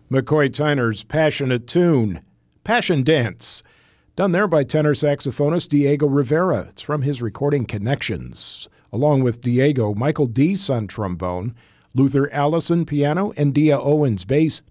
McCoy Tyner's passionate tune, Passion Dance, done there by tenor saxophonist Diego Rivera. It's from his recording Connections. Along with Diego, Michael Deese on trombone, Luther Allison piano, and Dia Owens bass.